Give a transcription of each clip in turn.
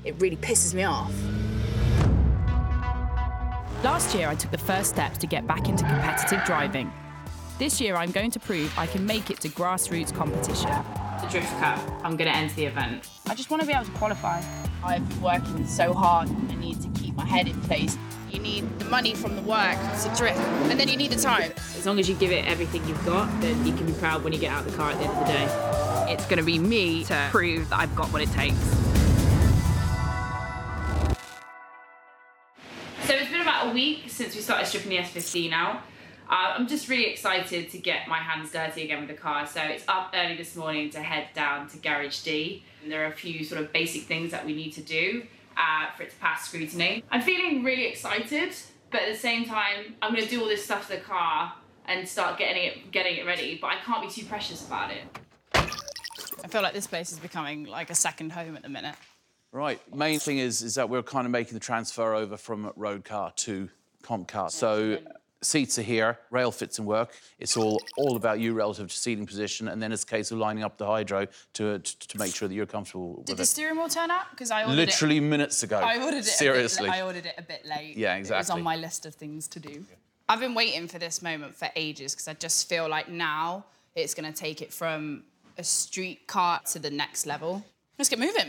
it really pisses me off. Last year, I took the first steps to get back into competitive driving. This year, I'm going to prove I can make it to grassroots competition. The Drift Cup, I'm going to enter the event. I just want to be able to qualify. I've been working so hard. I need to keep my head in place. You need the money from the work to drift, and then you need the time. As long as you give it everything you've got, then you can be proud when you get out of the car at the end of the day. It's going to be me to prove that I've got what it takes. So it's been about a week since we started stripping the S15 out. I'm just really excited to get my hands dirty again with the car. So it's up early this morning to head down to Garage D. And there are a few sort of basic things that we need to do for it to pass scrutiny. I'm feeling really excited, but at the same time, I'm gonna do all this stuff to the car and start getting it ready, but I can't be too precious about it. I feel like this place is becoming like a second home at the minute. Right. Main thing is that we're kind of making the transfer over from road car to comp car. So seats are here, rail fits and work. It's all about you relative to seating position, and then it's a case of lining up the hydro to make sure that you're comfortable with it. Did the steering wheel turn up? Because I ordered Literally minutes ago. I ordered it. Seriously. I ordered it a bit late. Yeah, exactly. It was on my list of things to do. I've been waiting for this moment for ages because I just feel like now it's going to take it from a street car to the next level. Let's get moving.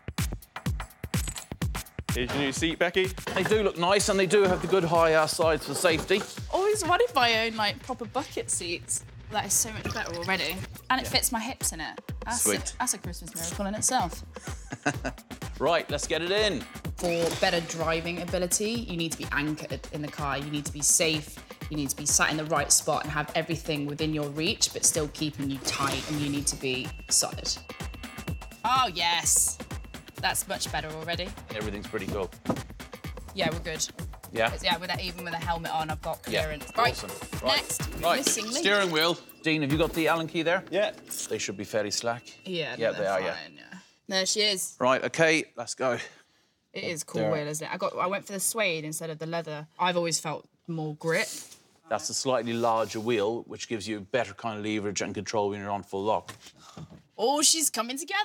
Here's your new seat, Becky. They do look nice, and they do have the good high sides for safety. Always wanted my own like proper bucket seats. That is so much better already, and it fits my hips in it. Sweet. That's a Christmas miracle in itself. Right, let's get it in. For better driving ability, you need to be anchored in the car. You need to be safe. You need to be sat in the right spot and have everything within your reach, but still keeping you tight. And you need to be solid. Oh yes. That's much better already. Everything's pretty cool. Yeah, we're good. Yeah? Yeah, even with a helmet on, I've got clearance. Yeah, Right, awesome. Right. Next, Right, missing link. steering wheel. Dean, have you got the Allen key there? Yeah. They should be fairly slack. Yeah, Yeah, no, they are, fine, yeah. There she is. Right, OK, let's go. It is cool There. wheel, isn't it? I went for the suede instead of the leather. I've always felt more grip. That's a slightly larger wheel, which gives you better kind of leverage and control when you're on full lock. Oh, she's coming together.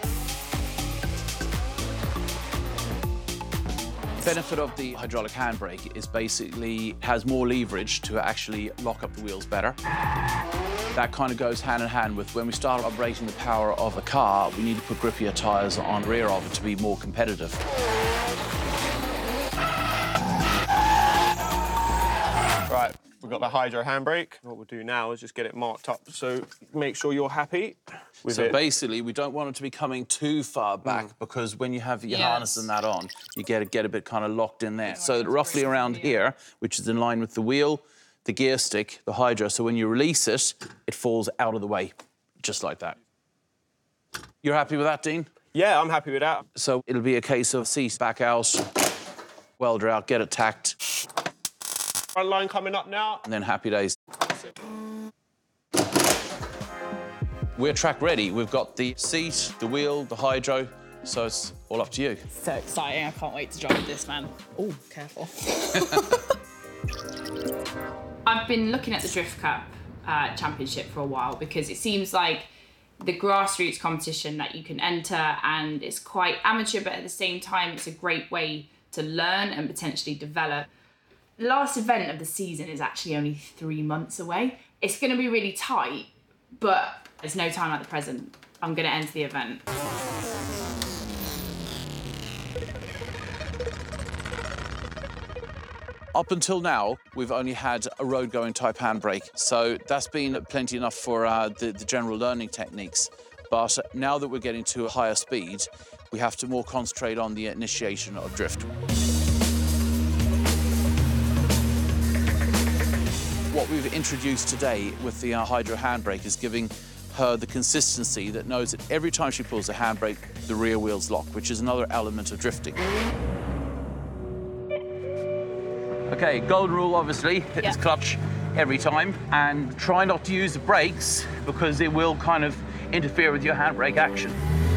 The benefit of the hydraulic handbrake is basically it has more leverage to actually lock up the wheels better. That kind of goes hand in hand with when we start operating the power of a car, we need to put grippier tyres on the rear of it to be more competitive. Right, we've got the hydro handbrake. What we'll do now is just get it marked up, so make sure you're happy with So it. basically, we don't want it to be coming too far back because when you have your harness and that on, you get a bit kind of locked in there. So roughly around here, which is in line with the wheel, the gear stick, the hydro, so when you release it, it falls out of the way, just like that. You're happy with that, Dean? Yeah, I'm happy with that. So it'll be a case of seat back out, welder out, get it tacked, Front line coming up now. and then happy days. We're track ready. We've got the seat, the wheel, the hydro, so it's all up to you. So exciting. I can't wait to drive this, man. Oh, careful. I've been looking at the Drift Cup Championship for a while because it seems like the grassroots competition that you can enter, and it's quite amateur, but at the same time, it's a great way to learn and potentially develop. The last event of the season is actually only 3 months away. It's going to be really tight, but there's no time like the present. I'm going to enter the event. Up until now, we've only had a road-going type handbrake, so that's been plenty enough for the general learning techniques. But now that we're getting to a higher speed, we have to more concentrate on the initiation of drift. What we've introduced today with the hydro handbrake is giving her the consistency that knows that every time she pulls the handbrake, the rear wheels lock, which is another element of drifting. OK, golden rule, obviously, hit this clutch every time, and try not to use the brakes because it will kind of interfere with your handbrake action.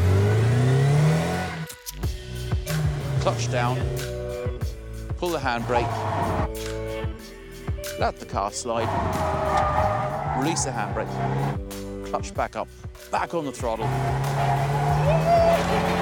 Clutch down, pull the handbrake, let the car slide, release the handbrake, clutch back up, back on the throttle.